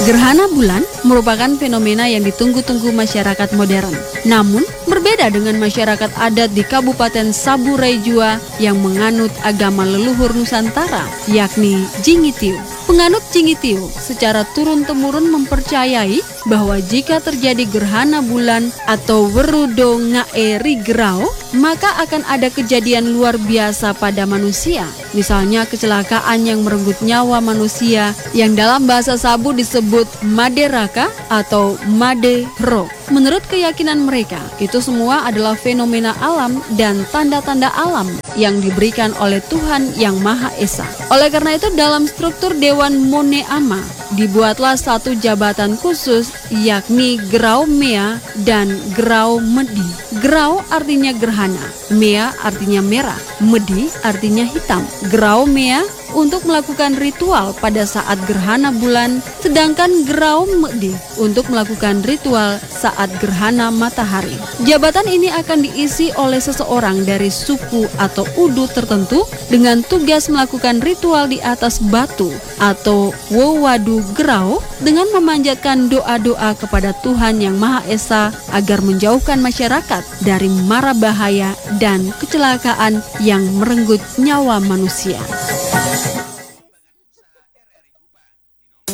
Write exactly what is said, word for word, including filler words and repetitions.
Gerhana bulan merupakan fenomena yang ditunggu-tunggu masyarakat modern. Namun, berbeda dengan masyarakat adat di Kabupaten Saburai Jua yang menganut agama leluhur Nusantara, yakni Jingitiu. Penganut Jingitiu secara turun-temurun mempercayai bahwa jika terjadi gerhana bulan atau Werudo Ngae Rigrao, maka akan ada kejadian luar biasa pada manusia. Misalnya kecelakaan yang merenggut nyawa manusia yang dalam bahasa Sabu disebut Maderaka atau Madero. Menurut keyakinan mereka, itu semua adalah fenomena alam dan tanda-tanda alam yang diberikan oleh Tuhan Yang Maha Esa. Oleh karena itu, dalam struktur Dewan Moneama dibuatlah satu jabatan khusus, yakni Grau Mea dan Grau Medi. Grau artinya gerhana, Mea artinya merah, Medi artinya hitam. Grau Mea untuk melakukan ritual pada saat gerhana bulan, sedangkan Grau Medi untuk melakukan ritual saat gerhana matahari. Jabatan ini akan diisi oleh seseorang dari suku atau udu tertentu dengan tugas melakukan ritual di atas batu atau wewadu Grau dengan memanjatkan doa-doa kepada Tuhan Yang Maha Esa agar menjauhkan masyarakat dari mara bahaya dan kecelakaan yang merenggut nyawa manusia.